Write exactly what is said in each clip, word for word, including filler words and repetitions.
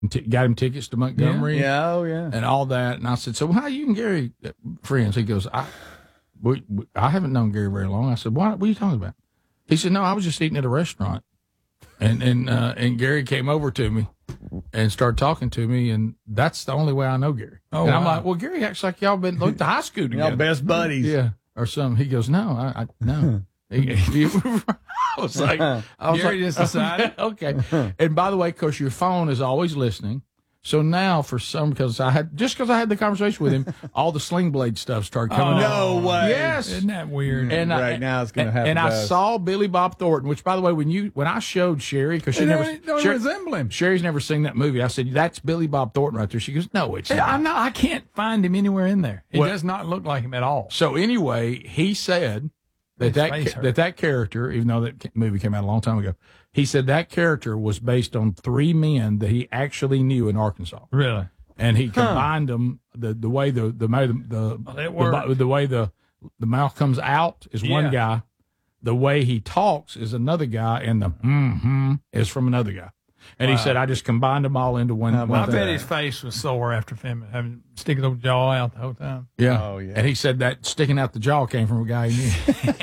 T- got him tickets to Montgomery. Yeah, oh yeah, and all that. And I said, so how you and Gary friends? He goes, I, we, we, I haven't known Gary very long. I said, what, what are you talking about? He said, no, I was just eating at a restaurant, and and uh, and Gary came over to me and started talking to me, and that's the only way I know Gary. Oh, and I'm wow. like, well, Gary acts like y'all been looked to high school together, y'all best buddies, yeah, or something. He goes, no, I, I no. he, he, I was like, I was Gary like, just decided. okay. okay. And by the way, because your phone is always listening. So now, for some, because I had just because I had the conversation with him, all the Sling Blade stuff started coming. Oh, out. no way! Yes, isn't that weird? And right I, now, it's going to happen. And I fast. saw Billy Bob Thornton, which, by the way, when you when I showed Sherry, because she They never don't, don't Sherry, resemble him. Sherry's never seen that movie. I said, "That's Billy Bob Thornton right there." She goes, "No, it's Hey, not." I'm not. I can't find him anywhere in there. He Well, does not look like him at all. So anyway, he said that His that face ca- hurt. that that character, even though that movie came out a long time ago, he said that character was based on three men that he actually knew in Arkansas. Really? And he combined huh. them the the way the the the the, well, the, the way the the mouth comes out is yeah. one guy, the way he talks is another guy, and the mm-hmm is from another guy. And wow. he said, I just combined them all into one. one I thing. bet his face was sore after filming, having sticking the jaw out the whole time. Yeah. Oh yeah. And he said that sticking out the jaw came from a guy he knew.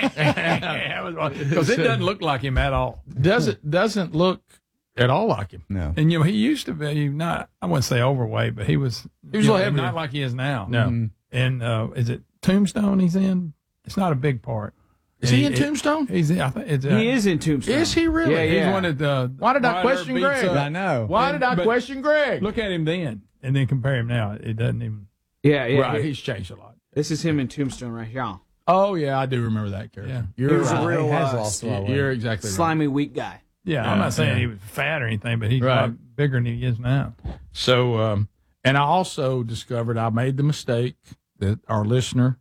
Because it doesn't look like him at all. Doesn't doesn't look at all like him. No. And you know, he used to be not I wouldn't say overweight, but he was he was you know, heavier. Not like he is now. No. Mm-hmm. And uh, is it Tombstone he's in? It's not a big part. Is and he in it, Tombstone? He's in, I think it's, uh, he is in Tombstone. Is he really? Yeah, yeah. He's one of the. Why did I question Greg? Up. I know. Why and, did I question Greg? Look at him then, and then compare him now. It doesn't even. Yeah, yeah. Right, yeah. he's changed a lot. This is him in Tombstone right here. Oh yeah, I do remember that character. Yeah. You're he was right. a real he has uh, lost a lot. You're exactly slimy, right. weak guy. Yeah, yeah, I'm not saying yeah. he was fat or anything, but he's right. a lot bigger than he is now. So, um, and I also discovered I made the mistake that our listener,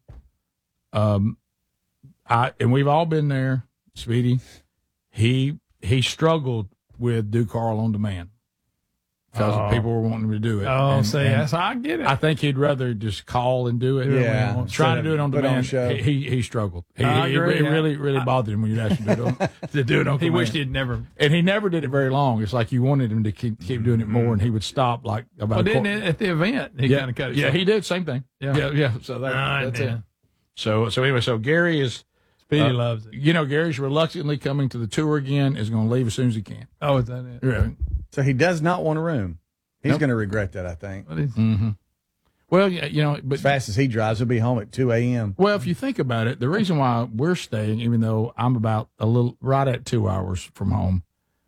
um, I and we've all been there, Speedy. He he struggled with Do Carl on Demand because oh. people were wanting him to do it. Oh, and, see, and that's I get it. I think he'd rather just call and do it. Yeah, trying to do it on put demand. on show. He, he he struggled. He, I he, agree, it yeah. really really bothered him when you asked him to do it. On, to do it on he command. wished he'd never. And he never did it very long. It's like you wanted him to keep keep doing it more, and he would stop like about. Well, a didn't quarter. it, at the event he yeah, kind of cut it. Yeah, short. he did same thing. Yeah, yeah, yeah. So that, Ah, that's yeah. it. So so anyway, so Gary is. Speedy uh, loves it. You know, Gary's reluctantly coming to the tour again. Is going to leave as soon as he can. Oh, is that it? Yeah. So he does not want a room. He's Nope. going to regret that, I think. What is Mm-hmm. Well, yeah, you know, but As fast as he drives, he'll be home at two a.m. well, if you think about it, the reason why we're staying, even though I'm about a little right at two hours from home,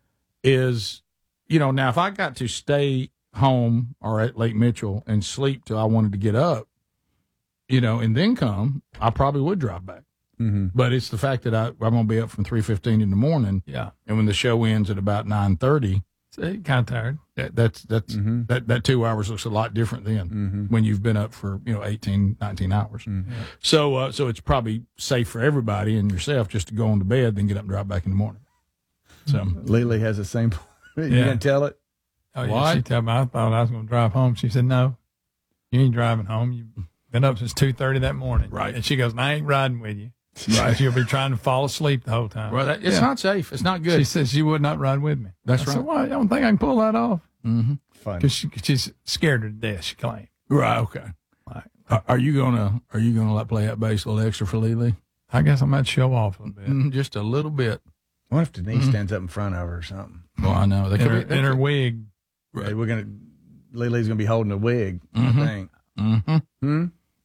is, you know, now if I got to stay home or at Lake Mitchell and sleep till I wanted to get up, you know, and then come, I probably would drive back. Mm-hmm. But it's the fact that I, I'm going to be up from three fifteen in the morning, Yeah. and when the show ends at about nine thirty, See, kind of tired. that, that's that's Mm-hmm. that, that two hours looks a lot different then Mm-hmm. when you've been up for, you know, eighteen, nineteen hours. Mm-hmm. So uh, so it's probably safe for everybody and yourself just to go on to bed, then get up and drive back in the morning. So Lily has the same. You Yeah. going to tell it? Oh, yeah. What? She told me I thought I was going to drive home. She said, no, you ain't driving home. You've been up since two thirty that morning. Right. And she goes, I ain't riding with you. Right. You'll be trying to fall asleep the whole time. well, that, it's Yeah. not safe. It's not good. She said she would not ride with me. That's I right. said, well, I don't think I can pull that off. Mm-hmm. Funny. Because she, she's scared her to death, she claimed. Right. Okay. Like, Are, are you gonna Are you gonna like play that bass a little extra for Lily? I guess I might show off a little bit. Mm, just a little bit. What if Denise Mhm. stands up in front of her or something? Well, I know they In could her, be, they in her could- wig. Right. We're gonna. Lily's gonna be holding a wig. Mhm. I think. Mm-hmm.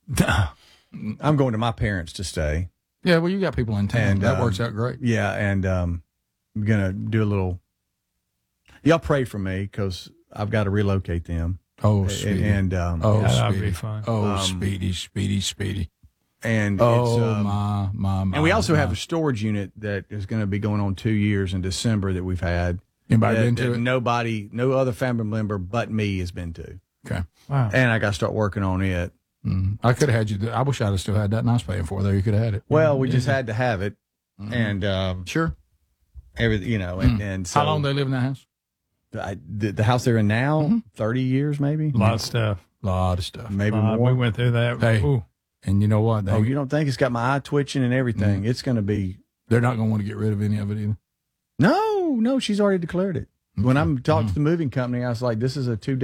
Hmm. I'm going to my parents to stay. Yeah. Well, you got people in town. And, that um, works out great. Yeah, and um, I'm gonna do a little. Y'all pray for me because I've got to relocate them. Oh, and, Speedy. and um, oh, Yeah, that'd Speedy. be fun. Oh, Um, Speedy, Speedy, Speedy. and Oh, it's, um, my, my, my. and we also my. have a storage unit that is going to be going on two years in December that we've had. Anybody that, been to that it? Nobody, no other family member but me has been to. Okay. Wow. And I got to start working on it. Mm. I could have had you. th- I wish I'd have still had that. And I was paying for it. There, you could have had it. Well, we just had to have it, Mhm. and um, Sure. everything, you know, and, Mm. and so How long they live in that house? I, the, the house they're in now, Mhm. thirty years maybe, A lot of stuff. A lot of stuff. maybe Uh, more. we went through that. Hey. Ooh. And you know what? They, Oh, you don't think it's got my eye twitching and everything? Mm. It's going to be they're not going to want to get rid of any of it either. no, no. She's already declared it. When I'm talking to the moving company, I was like, "This is a two